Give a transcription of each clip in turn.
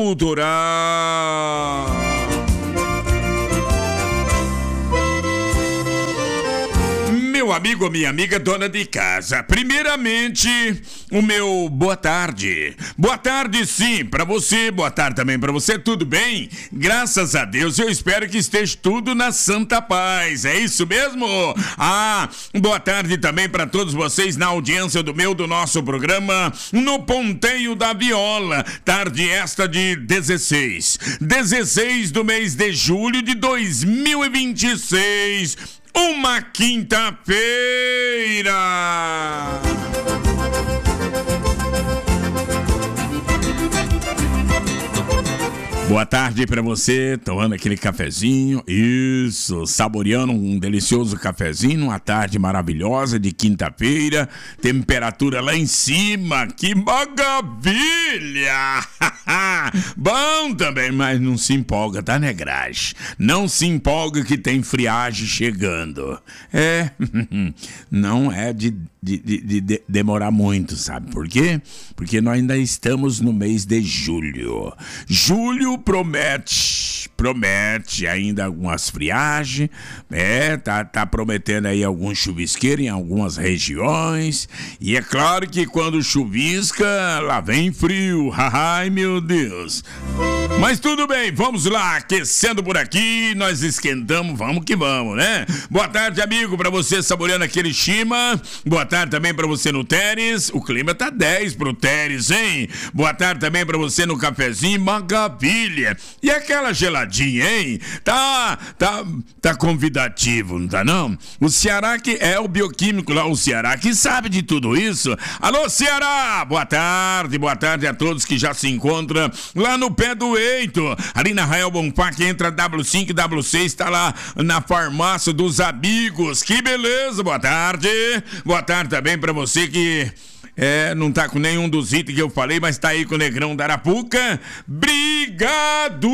Cultural. Meu amigo, minha amiga dona de casa, primeiramente, o meu boa tarde. Boa tarde, sim, pra você, boa tarde também pra você, tudo bem? Graças a Deus, eu espero que esteja tudo na santa paz, é isso mesmo? Boa tarde também pra todos vocês na audiência do nosso programa, no Ponteio da Viola, tarde esta de 16 do mês de julho de 2026, uma quinta-feira. Boa tarde pra você, tomando aquele cafezinho, isso, saboreando um delicioso cafezinho, uma tarde maravilhosa de quinta-feira, temperatura lá em cima, que maravilha! Bom também, mas não se empolga, tá, negragem? Não se empolga que tem friagem chegando. Não é de demorar muito, sabe por quê? Porque nós ainda estamos no mês de julho. Julho promete ainda algumas friagens, tá prometendo aí algum chuvisqueiro em algumas regiões, e é claro que quando chuvisca, lá vem frio, ai meu Deus. Mas tudo bem, vamos lá, aquecendo por aqui, nós esquentamos, vamos que vamos, né? Boa tarde, amigo, pra você saboreando aquele chima, boa tarde também pra você no Teres, o clima tá 10 pro Teres, hein? Boa tarde também pra você no cafezinho, maravilha. E aquela geladinha, hein? Tá convidativo, não tá não? O Ceará que é o bioquímico lá, o Ceará que sabe de tudo isso. Alô, Ceará! Boa tarde a todos que já se encontram lá no pé do Eito, ali na Rael Bonfá, que entra W5 e W6, tá lá na farmácia dos amigos, que beleza, boa tarde também pra você que não tá com nenhum dos itens que eu falei, mas tá aí com o Negrão da Arapuca. Obrigado!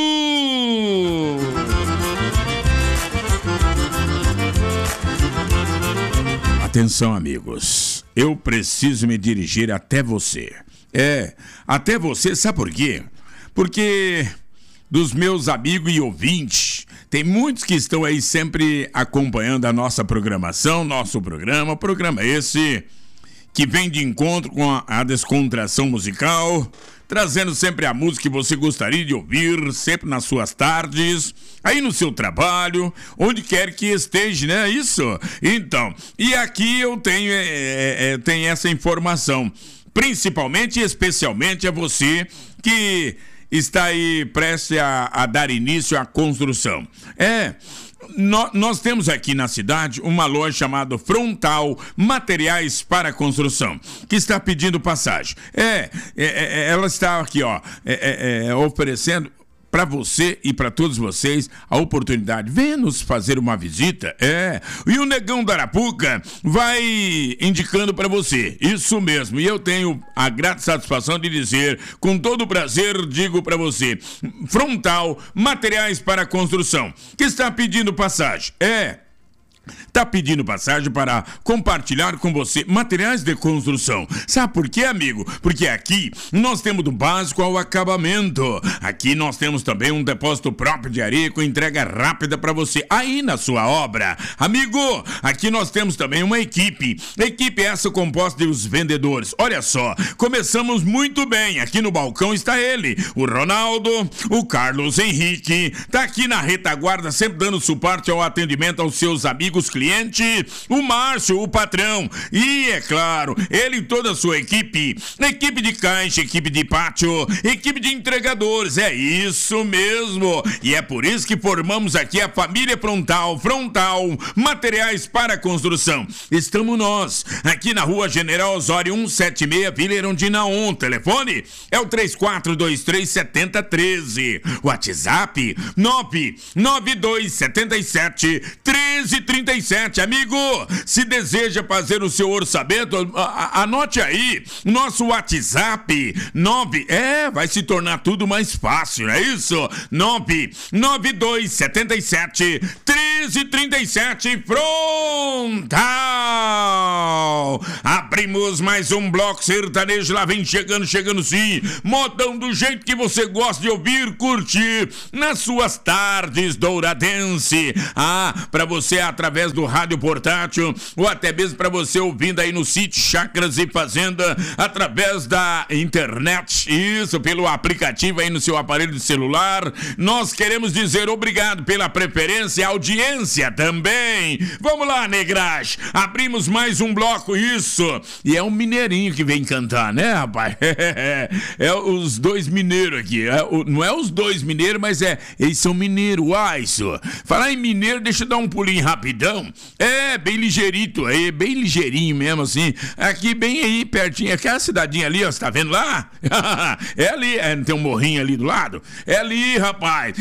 Atenção, amigos, eu preciso me dirigir até você. Até você, sabe por quê? Porque dos meus amigos e ouvintes, tem muitos que estão aí sempre acompanhando a nossa programação, nosso programa esse que vem de encontro com a descontração musical, trazendo sempre a música que você gostaria de ouvir, sempre nas suas tardes, aí no seu trabalho, onde quer que esteja, né? Isso? Então, e aqui eu tenho essa informação, principalmente e especialmente a você que está aí prestes a dar início à construção. Nós temos aqui na cidade uma loja chamada Frontal Materiais para Construção, que está pedindo passagem. Ela está aqui, oferecendo para você e para todos vocês a oportunidade. Venha nos fazer uma visita, e o Negão da Arapuca vai indicando para você, isso mesmo, e eu tenho a grata satisfação de dizer, com todo o prazer, digo para você, Frontal Materiais para Construção, que está pedindo passagem, tá pedindo passagem para compartilhar com você materiais de construção. Sabe por quê, amigo? Porque aqui nós temos do básico ao acabamento. Aqui nós temos também um depósito próprio de areia com entrega rápida para você aí na sua obra. Amigo, aqui nós temos também uma equipe. Equipe essa composta dos vendedores. Olha só, começamos muito bem. Aqui no balcão está ele, o Ronaldo, o Carlos Henrique. Tá aqui na retaguarda, sempre dando suporte ao atendimento aos seus amigos clientes, o Márcio, o patrão, e é claro, ele e toda a sua equipe de caixa, equipe de pátio, equipe de entregadores, é isso mesmo, e é por isso que formamos aqui a família Frontal Materiais para Construção. Estamos nós, aqui na Rua General Osório 176, Vila Erundina 1, telefone é o 3423-7013, WhatsApp 99277-13 1337. Amigo, se deseja fazer o seu orçamento, anote aí, nosso WhatsApp, vai se tornar tudo mais fácil, não é isso? 99277 1337, frontal. Abrimos mais um bloco sertanejo, lá vem chegando sim, modão do jeito que você gosta de ouvir, curtir nas suas tardes douradense. Para você através do rádio portátil, ou até mesmo para você ouvindo aí no sítio, Chacras e Fazenda, através da internet, isso, pelo aplicativo aí no seu aparelho de celular. Nós queremos dizer obrigado pela preferência e audiência também. Vamos lá, Negrage, abrimos mais um bloco, isso, e é um mineirinho que vem cantar, né, rapaz? É os dois mineiros aqui, não é os dois mineiros, mas eles são mineiros, isso. Falar em mineiro, deixa eu dar um pulinho rapidão, bem ligeirito, bem ligeirinho mesmo assim, aqui bem aí pertinho, aquela cidadinha ali, ó, você tá vendo lá? É ali, não tem um morrinho ali do lado? É ali, rapaz,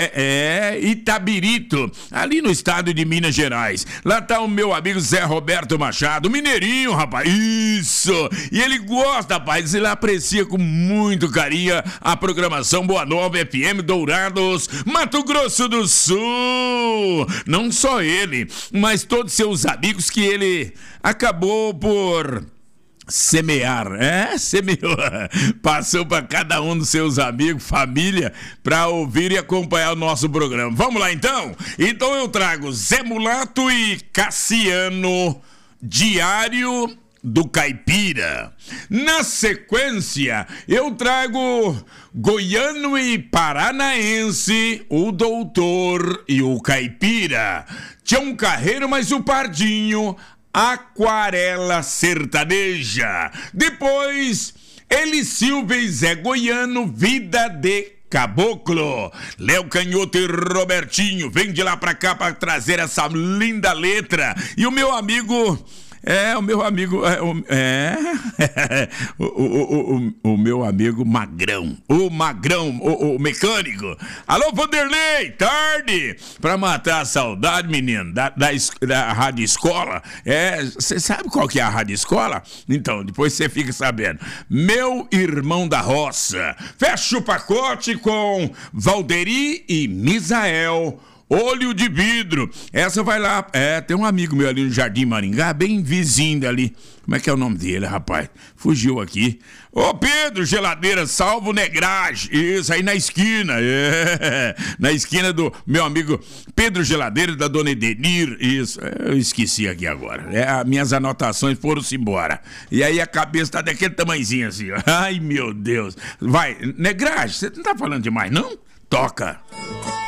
Itabirito, ali no estado de Minas Gerais. Lá tá o meu amigo Zé Roberto Machado, mineirinho, rapaz, isso, e ele gosta, rapaz, ele aprecia com muito carinho a programação Boa Nova FM Dourados, Mato Grosso do Sul. Não só ele, mas todos seus amigos que ele acabou por semear, semeou, passou para cada um dos seus amigos, família, para ouvir e acompanhar o nosso programa. Vamos lá então? Então eu trago Zé Mulato e Cassiano, Diário do Caipira. Na sequência, eu trago Goiano e Paranaense, o Doutor e o Caipira. Tião Carreiro, mais o Pardinho, Aquarela Sertaneja. Depois, Eli Silva e Zé Goiano, Vida de Caboclo. Léo Canhoto e Robertinho, vem de lá pra cá pra trazer essa linda letra. E o meu amigo... o meu amigo Magrão, o mecânico. Alô, Vanderlei, tarde, pra matar a saudade, menino, da Rádio Escola. Você sabe qual que é a Rádio Escola? Então, depois você fica sabendo. Meu Irmão da Roça. Fecha o pacote com Valderi e Misael, Olho de Vidro. Essa vai lá, tem um amigo meu ali no Jardim Maringá, bem vizinho ali. Como é que é o nome dele, rapaz? Fugiu aqui. Ô, Pedro Geladeira, salvo Negrage. Isso, aí na esquina. Na esquina do meu amigo Pedro Geladeira, da dona Edenir. Isso, eu esqueci aqui agora. Minhas anotações foram-se embora. E aí a cabeça tá daquele tamanhozinho assim, ó. Ai, meu Deus. Vai, Negrage, você não tá falando demais, não? Toca.